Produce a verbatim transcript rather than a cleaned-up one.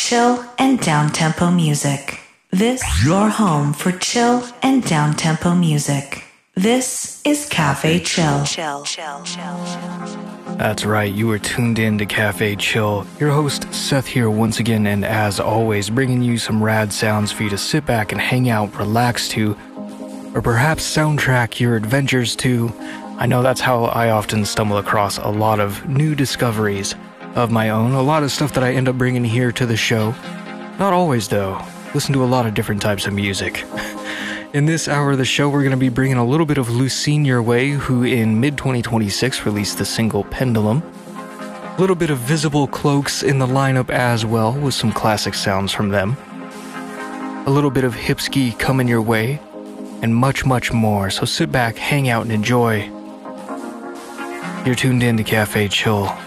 chill and down-tempo music. This is your home for chill and down-tempo music. This is Cafe Chill. Chill, chill, chill, chill. That's right, you are tuned in to Cafe Chill. Your host, Seth, here once again, and as always, bringing you some rad sounds for you to sit back and hang out, relax to, or perhaps soundtrack your adventures to. I know that's how I often stumble across a lot of new discoveries of my own, a lot of stuff that I end up bringing here to the show. Not always, though. Listen to a lot of different types of music. In this hour of the show, we're going to be bringing a little bit of Lucene your way, who in mid twenty twenty-six released the single Pendulum. A little bit of Visible Cloaks in the lineup as well, with some classic sounds from them. A little bit of Hipski coming your way, and much, much more. So sit back, hang out, and enjoy. You're tuned in to Cafe Chill.